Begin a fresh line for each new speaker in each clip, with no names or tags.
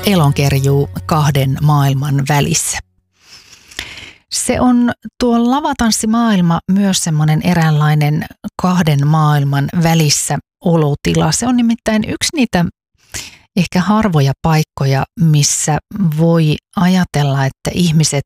elonkerjuu kahden maailman välissä. Se on tuo lavatanssimaailma myös semmoinen eräänlainen kahden maailman välissä olotila. Se on nimittäin yksi niitä ehkä harvoja paikkoja, missä voi ajatella, että ihmiset,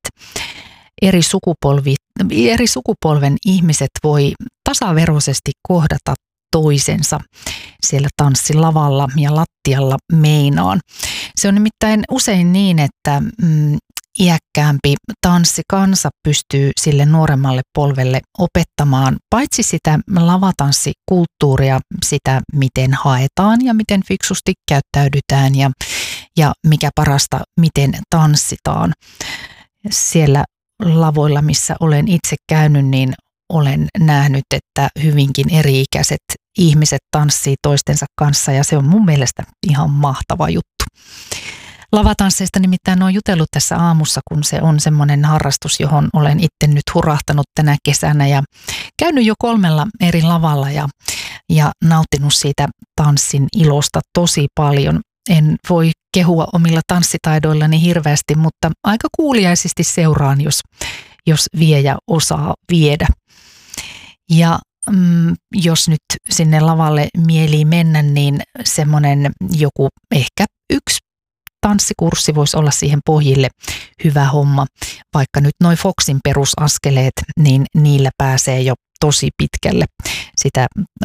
eri sukupolven ihmiset voi tasaveroisesti kohdata toisensa siellä tanssilavalla ja lattialla meinaan. Se on nimittäin usein niin, että iäkkäämpi tanssikansa pystyy sille nuoremmalle polvelle opettamaan paitsi sitä lavatanssikulttuuria, sitä miten haetaan ja miten fiksusti käyttäydytään ja mikä parasta, miten tanssitaan. Siellä lavoilla, missä olen itse käynyt, niin olen nähnyt, että hyvinkin eri-ikäiset ihmiset tanssii toistensa kanssa ja se on mun mielestä ihan mahtava juttu. Lavatansseista nimittäin olen jutellut tässä aamussa, kun se on semmoinen harrastus, johon olen itse nyt hurahtanut tänä kesänä ja käynyt jo 3 eri lavalla ja nauttinut siitä tanssin ilosta tosi paljon. En voi kehua omilla tanssitaidoillani hirveästi, mutta aika kuuliaisesti seuraan, jos vie ja osaa viedä. Ja jos nyt sinne lavalle mielii mennä, niin semmoinen joku ehkä 1 tanssikurssi voisi olla siihen pohjille hyvä homma. Vaikka nyt noi Foxin perusaskeleet, niin niillä pääsee jo tosi pitkälle. Sitä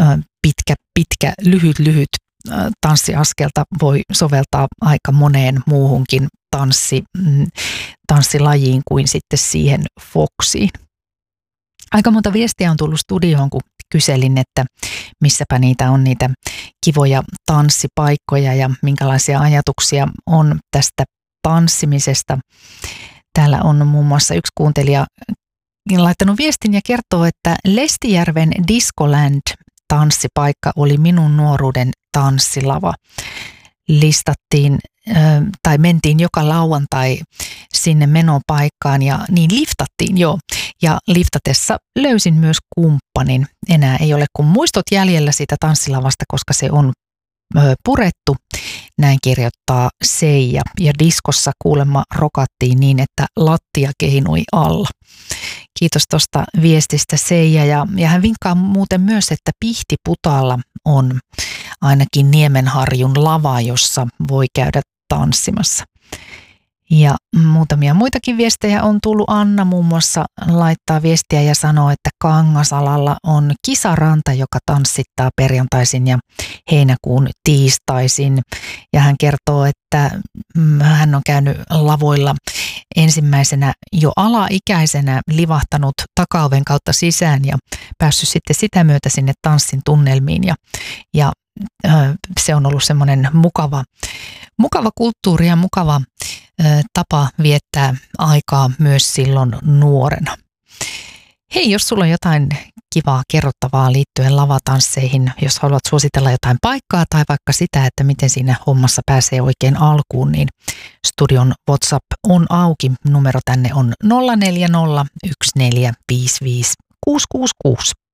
lyhyt tanssiaskelta voi soveltaa aika moneen muuhunkin tanssilajiin kuin sitten siihen Foxiin. Aika monta viestiä on tullut studioon, kun kyselin, että missäpä niitä on niitä kivoja tanssipaikkoja ja minkälaisia ajatuksia on tästä tanssimisesta. Täällä on muun muassa yksi kuuntelija laittanut viestin ja kertoo, että Lestijärven Discoland tanssipaikka oli minun nuoruuden tanssilava. Listattiin tai mentiin joka lauantai sinne menopaikkaan ja niin liftattiin jo. Ja liftatessa löysin myös kumppanin. Enää ei ole kuin muistot jäljellä siitä tanssilavasta, koska se on purettu. Näin kirjoittaa Seija. Ja diskossa kuulemma rokattiin niin, että lattia keinui alla. Kiitos tuosta viestistä Seija. Ja hän vinkkaa muuten myös, että Pihtiputaalla on ainakin Niemenharjun lava, jossa voi käydä tanssimassa. Ja muutamia muitakin viestejä on tullut. Anna muun muassa laittaa viestiä ja sanoo, että Kangasalalla on kisaranta, joka tanssittaa perjantaisin ja heinäkuun tiistaisin. Ja hän kertoo, että hän on käynyt lavoilla ensimmäisenä jo alaikäisenä, livahtanut takaoven kautta sisään ja päässyt sitten sitä myötä sinne tanssin tunnelmiin. Ja se on ollut semmoinen mukava kulttuuri ja mukava tapa viettää aikaa myös silloin nuorena. Hei, jos sulla on jotain kivaa kerrottavaa liittyen lavatansseihin, jos haluat suositella jotain paikkaa tai vaikka sitä, että miten siinä hommassa pääsee oikein alkuun, niin studion WhatsApp on auki. Numero tänne on 0401455666.